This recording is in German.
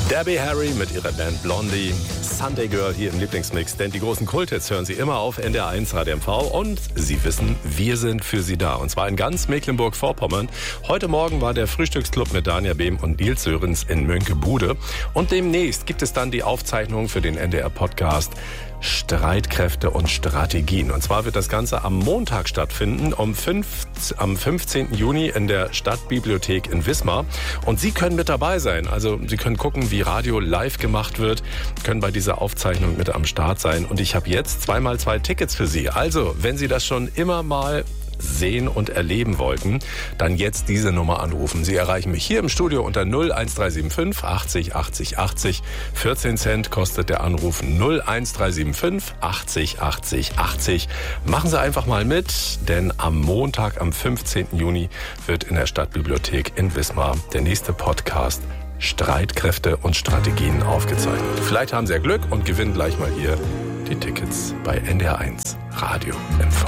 Debbie Harry mit ihrer Band Blondie, Sunday Girl hier im Lieblingsmix, denn die großen Kulthits hören Sie immer auf NDR 1 Radio MV und Sie wissen, wir sind für Sie da und zwar in ganz Mecklenburg-Vorpommern. Heute Morgen war der Frühstücksclub mit Dania Behm und Nils Sörensen in Mönckebude und demnächst gibt es dann die Aufzeichnung für den NDR-Podcast Streitkräfte und Strategien. Und zwar wird das Ganze am Montag stattfinden, am 15. Juni in der Stadtbibliothek in Wismar. Und Sie können mit dabei sein. Also Sie können gucken, wie Radio live gemacht wird, können bei dieser Aufzeichnung mit am Start sein. Und ich habe jetzt 2x2 Tickets für Sie. Also, wenn Sie das schon immer mal sehen und erleben wollten, dann jetzt diese Nummer anrufen. Sie erreichen mich hier im Studio unter 01375 80 80 80. 14 Cent kostet der Anruf 01375 80 80 80. Machen Sie einfach mal mit, denn am Montag, am 15. Juni wird in der Stadtbibliothek in Wismar der nächste Podcast Streitkräfte und Strategien aufgezeichnet. Vielleicht haben Sie ja Glück und gewinnen gleich mal hier die Tickets bei NDR 1 Radio MV.